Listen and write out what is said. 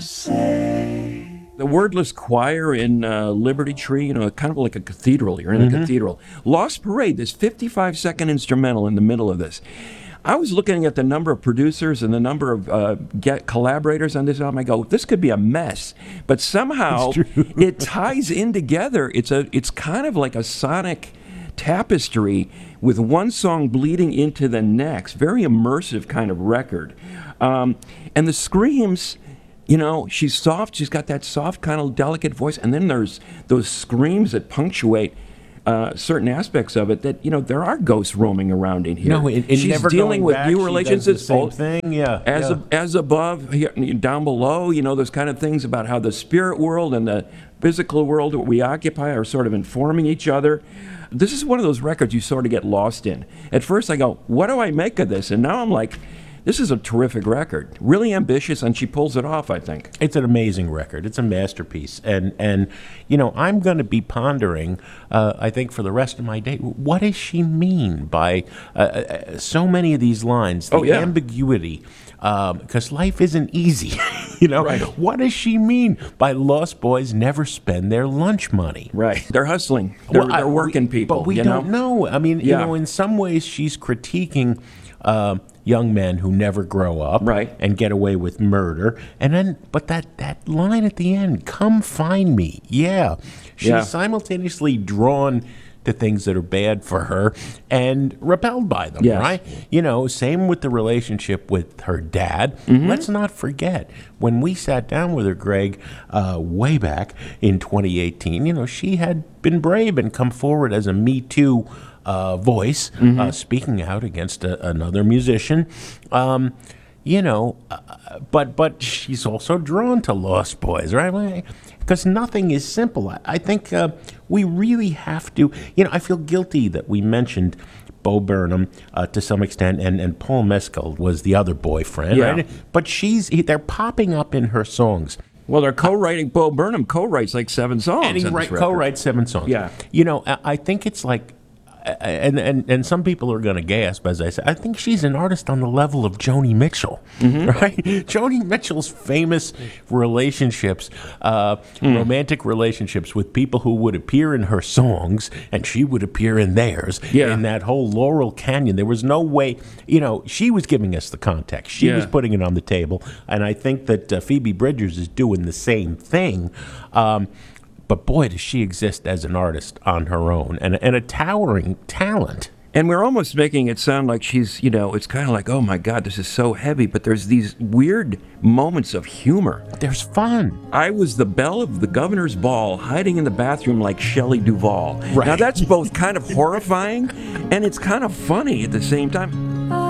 say. The wordless choir in Liberty Tree, kind of like a cathedral. You're in a cathedral. Lost Parade, this 55-second instrumental in the middle of this. I was looking at the number of producers and the number of collaborators on this album. I go, this could be a mess, but somehow it ties in together. It's kind of like a sonic tapestry with one song bleeding into the next. Very immersive kind of record, and the screams. She's soft. She's got that soft, kind of delicate voice, and then there's those screams that punctuate certain aspects of it that there are ghosts roaming around in here. No, she's never dealing with new relationships. Same thing, yeah. As above, down below. Those kind of things about how the spirit world and the physical world that we occupy are sort of informing each other. This is one of those records you sort of get lost in. At first, I go, "What do I make of this?" And now I'm like, this is a terrific record, really ambitious, and she pulls it off, I think. It's an amazing record. It's a masterpiece. And I'm going to be pondering, I think, for the rest of my day, what does she mean by so many of these lines, the ambiguity, because life isn't easy, Right. What does she mean by lost boys never spend their lunch money? Right. They're hustling. They're working people. But we don't know. I mean, in some ways she's critiquing young men who never grow up and get away with murder. And then, but that line at the end, "Come find me." Yeah. She's simultaneously drawn to things that are bad for her and repelled by them, right? Same with the relationship with her dad. Let's not forget, when we sat down with her, Greg, way back in 2018, she had been brave and come forward as a Me Too voice, speaking out against another musician. But she's also drawn to Lost Boys, right? Because nothing is simple. I think we really have to. I feel guilty that we mentioned Bo Burnham to some extent, and Paul Mescal was the other boyfriend, right? But they're popping up in her songs. Well, they're co-writing. Bo Burnham co-writes like 7 songs. And he co-writes 7 songs. Yeah. I think it's like, and some people are going to gasp as I say, I think she's an artist on the level of Joni Mitchell, right? Joni Mitchell's famous relationships, romantic relationships with people who would appear in her songs, and she would appear in theirs. In that whole Laurel Canyon, there was no way. She was giving us the context. She was putting it on the table, and I think that Phoebe Bridgers is doing the same thing. But boy, does she exist as an artist on her own, and a towering talent. And we're almost making it sound like she's, it's kind of like, oh my God, this is so heavy, but there's these weird moments of humor. There's fun. I was the belle of the governor's ball, hiding in the bathroom like Shelley Duvall. Right. Now that's both kind of horrifying, and it's kind of funny at the same time.